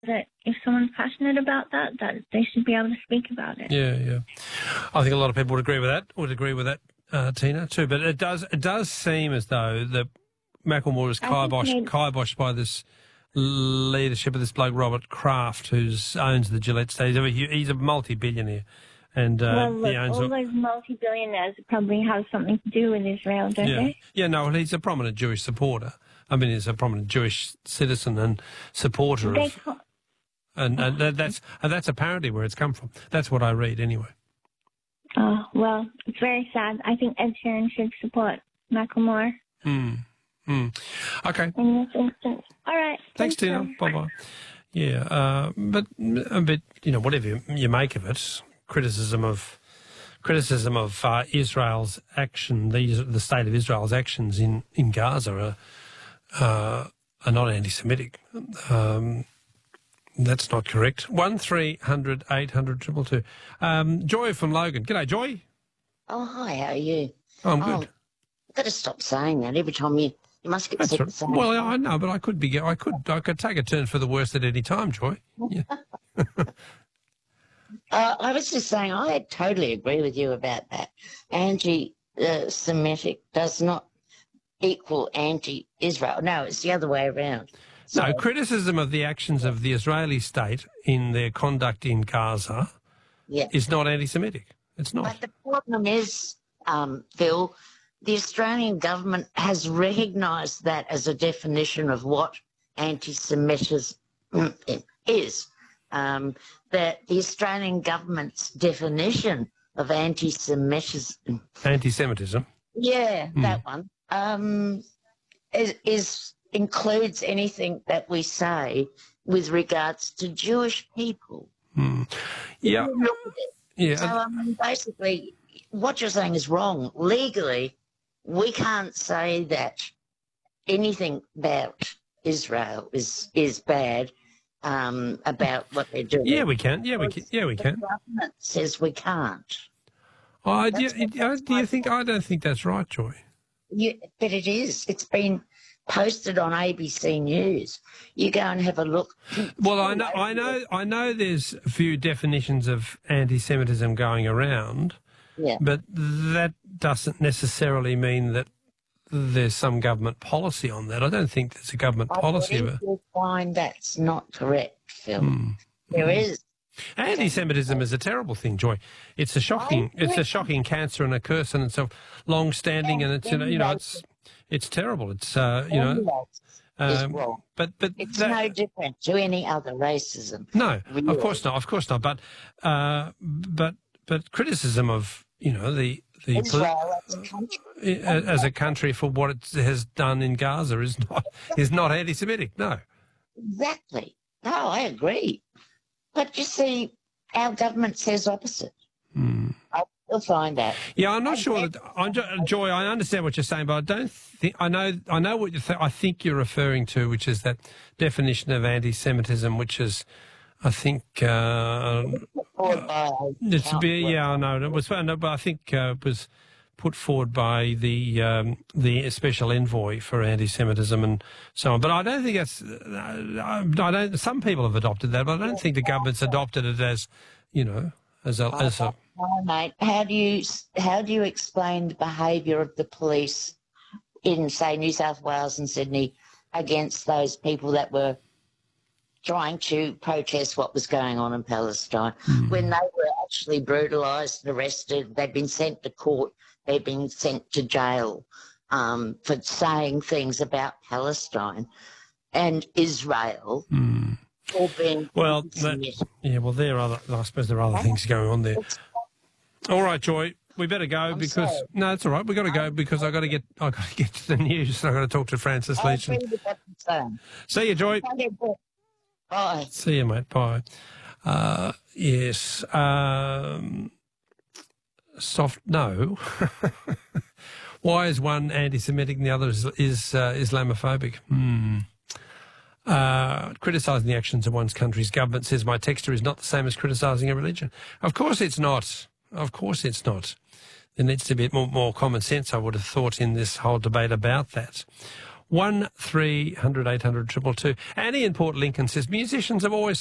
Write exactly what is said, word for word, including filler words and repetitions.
that if someone's passionate about that, that they should be able to speak about it. Yeah, yeah. I think a lot of people would agree with that. Would agree with that, uh, Tina, too. But it does it does seem as though the Macklemore is kiboshed, kiboshed by this leadership of this bloke Robert Kraft, who owns the Gillette Stadium. He's a, he's a multi-billionaire. And, uh, well, look, he owns all a, those multi-billionaires probably have something to do with Israel, don't yeah. they? Yeah, no, he's a prominent Jewish supporter. I mean, he's a prominent Jewish citizen and supporter They of... And, and that, that's and that's apparently where it's come from. That's what I read anyway. Oh, well, it's very sad. I think Ed Sheeran should support Macklemore. Hmm. Hmm. Okay. In this instance. All right. Thanks, Tina. Bye-bye. Yeah, uh, but, but, you know, whatever you, you make of it, criticism of criticism of uh, Israel's action, the, the state of Israel's actions in, in Gaza are, uh, are not anti-Semitic. Um, that's not correct. One three hundred eight hundred two two two. Um, Joy from Logan. G'day, Joy. Oh, hi, how are you? Oh, I'm good. Oh, you've got to stop saying that every time you... You must get That's sick right. of saying Well, I know, but I could be. I could. I could take a turn for the worst at any time, Joy. Yeah. uh, I was just saying, I totally agree with you about that. Anti-Semitic does not equal anti-Israel. No, it's the other way around. So, no, criticism of the actions of the Israeli state in their conduct in Gaza yeah. is not anti-Semitic. It's not. But the problem is, um, Phil, the Australian government has recognised that as a definition of what anti-Semitism is. Um, that the Australian government's definition of anti-Semitism... Anti-Semitism? Yeah, mm. that one. Um, is, is includes anything that we say with regards to Jewish people. Mm. Yeah. Yeah. So, um, basically, what you're saying is wrong. Legally, we can't say that anything about Israel is is bad, um, about what they're doing. Yeah, we can. Yeah, we can. Yeah, we can. The government says we can't. Oh, do you, do you think? I don't think that's right, Joy. You, but it is. It's been posted on A B C News. You go and have a look. Well, I know, I know, I know. There's a few definitions of anti-Semitism going around. Yeah. But that doesn't necessarily mean that there's some government policy on that. I don't think there's a government policy. I believe you'll find that's not correct, Phil. Mm. There mm. is. Anti-Semitism is a terrible thing, Joy. It's a shocking, it's a shocking cancer and a curse in itself, long-standing, and it's you know, you know it's it's terrible. It's uh, you know. Um, wrong. But but it's that, no different to any other racism. No, really. Of course not. Of course not. But uh, but but criticism of you know the the Israel as a country, as a country for what it has done in Gaza is not is not anti-Semitic. No. Exactly. No, I agree. But you see, our government says opposite. Hmm. You'll find that. Yeah, I'm not sure that. I'm, Joy, I understand what you're saying, but I don't think I know. I know what you th- I think you're referring to, which is that definition of anti-Semitism, which is, I think, uh, uh, it's a bit, yeah, I know it was, no, but I think uh, it was put forward by the um, the special envoy for anti-Semitism and so on. But I don't think that's. Uh, I don't. Some people have adopted that, but I don't think the government's adopted it as, you know, as a as a. Oh, mate, how do you how do you explain the behaviour of the police in, say, New South Wales and Sydney against those people that were trying to protest what was going on in Palestine mm. when they were actually brutalised, arrested, they'd been sent to court, they'd been sent to jail um, for saying things about Palestine and Israel. Mm. Or being well, that, yeah, well, there are other. I suppose there are other things going on there. All right, Joy, we better go I'm because sorry. no, it's all right. We got to go because I got to get I got to get to the news. I got to talk to Francis Leach. See you, Joy. Bye. See you, mate. Bye. Uh, yes. Um, soft no. Why is one anti-Semitic and the other is, is uh, Islamophobic? Hmm. Uh, criticising the actions of one's country's government, says my texter, is not the same as criticising a religion. Of course it's not. Of course it's not. There needs to be more, more common sense, I would have thought, in this whole debate about that. one three hundred eight hundred two two two. Annie in Port Lincoln says musicians have always